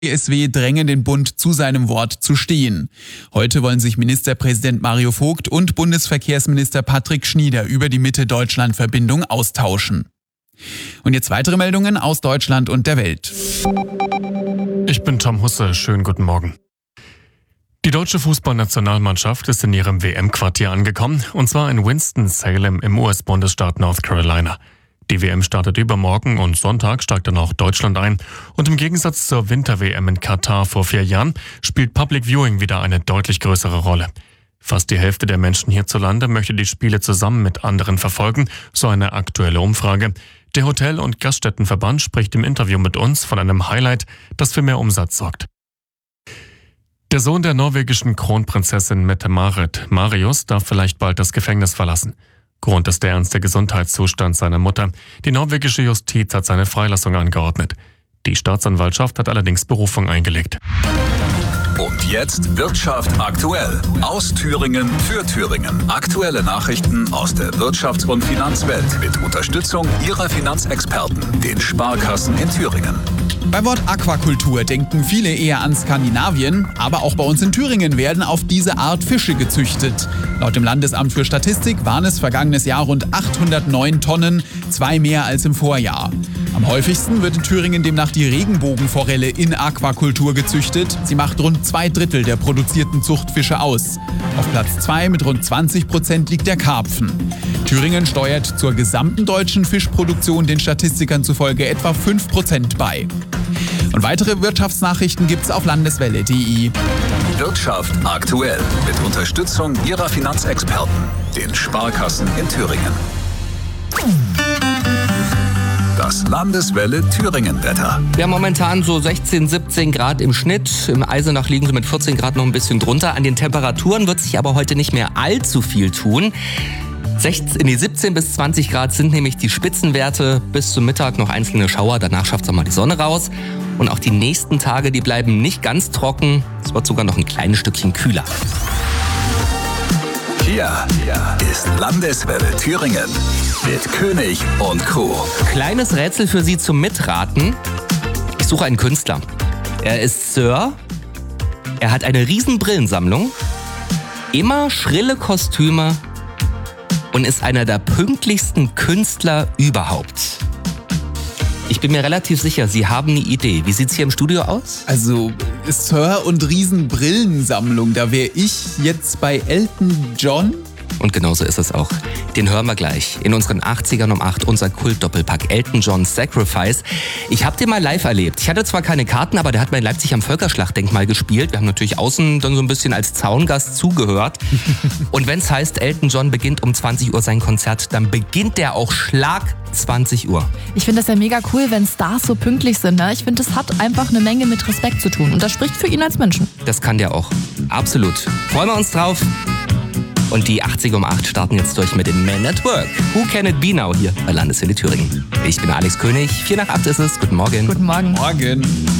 BSW drängen den Bund zu seinem Wort zu stehen. Heute wollen sich Ministerpräsident Mario Vogt und Bundesverkehrsminister Patrick Schnieder über die Mitte-Deutschland-Verbindung austauschen. Und jetzt weitere Meldungen aus Deutschland und der Welt. Ich bin Tom Husse, schönen guten Morgen. Die deutsche Fußballnationalmannschaft ist in ihrem WM-Quartier angekommen, und zwar in Winston-Salem im US-Bundesstaat North Carolina. Die WM startet übermorgen und Sonntag steigt dann auch Deutschland ein. Und im Gegensatz zur Winter-WM in Katar vor 4 Jahren spielt Public Viewing wieder eine deutlich größere Rolle. Fast die Hälfte der Menschen hierzulande möchte die Spiele zusammen mit anderen verfolgen, so eine aktuelle Umfrage. Der Hotel- und Gaststättenverband spricht im Interview mit uns von einem Highlight, das für mehr Umsatz sorgt. Der Sohn der norwegischen Kronprinzessin Mette-Marit, Marius, darf vielleicht bald das Gefängnis verlassen. Grund ist der ernste Gesundheitszustand seiner Mutter. Die norwegische Justiz hat seine Freilassung angeordnet. Die Staatsanwaltschaft hat allerdings Berufung eingelegt. Und jetzt Wirtschaft aktuell. Aus Thüringen für Thüringen. Aktuelle Nachrichten aus der Wirtschafts- und Finanzwelt mit Unterstützung Ihrer Finanzexperten, den Sparkassen in Thüringen. Beim Wort Aquakultur denken viele eher an Skandinavien, aber auch bei uns in Thüringen werden auf diese Art Fische gezüchtet. Laut dem Landesamt für Statistik waren es vergangenes Jahr rund 809 Tonnen, 2 mehr als im Vorjahr. Am häufigsten wird in Thüringen demnach die Regenbogenforelle in Aquakultur gezüchtet. Sie macht rund 2/3 der produzierten Zuchtfische aus. Auf Platz 2 mit rund 20% liegt der Karpfen. Thüringen steuert zur gesamten deutschen Fischproduktion den Statistikern zufolge etwa 5% bei. Und weitere Wirtschaftsnachrichten gibt's auf landeswelle.de. Wirtschaft aktuell mit Unterstützung Ihrer Finanzexperten, den Sparkassen in Thüringen. Das Landeswelle Thüringen-Wetter. Wir haben momentan so 16, 17 Grad im Schnitt. Im Eisenach liegen sie mit 14 Grad noch ein bisschen drunter. An den Temperaturen wird sich aber heute nicht mehr allzu viel tun. 17 bis 20 Grad sind nämlich die Spitzenwerte. Bis zum Mittag noch einzelne Schauer, danach schafft es auch mal die Sonne raus. Und auch die nächsten Tage, die bleiben nicht ganz trocken. Es wird sogar noch ein kleines Stückchen kühler. Hier ist Landeswelle Thüringen mit König und Co. Kleines Rätsel für Sie zum Mitraten. Ich suche einen Künstler. Er ist Sir. Er hat eine riesen Brillensammlung. Immer schrille Kostüme. Und ist einer der pünktlichsten Künstler überhaupt. Ich bin mir relativ sicher, Sie haben eine Idee. Wie sieht's hier im Studio aus? Also Sir und Riesenbrillensammlung, da wäre ich jetzt bei Elton John. Und genauso ist es auch. Den hören wir gleich. In unseren 80ern um 8, unser Kult-Doppelpack Elton John Sacrifice. Ich habe den mal live erlebt. Ich hatte zwar keine Karten, aber der hat mal in Leipzig am Völkerschlachtdenkmal gespielt. Wir haben natürlich außen dann so ein bisschen als Zaungast zugehört. Und wenn es heißt, Elton John beginnt um 20 Uhr sein Konzert, dann beginnt der auch Schlag 20 Uhr. Ich finde das ja mega cool, wenn Stars so pünktlich sind. Ne? Ich finde, das hat einfach eine Menge mit Respekt zu tun. Und das spricht für ihn als Menschen. Das kann der auch. Absolut. Freuen wir uns drauf. Und die 80 um 8 starten jetzt durch mit dem Man at Work. Who Can It Be Now hier bei Landeswelle Thüringen. Ich bin Alex König. 7:45 ist es. Guten Morgen. Guten Morgen. Morgen.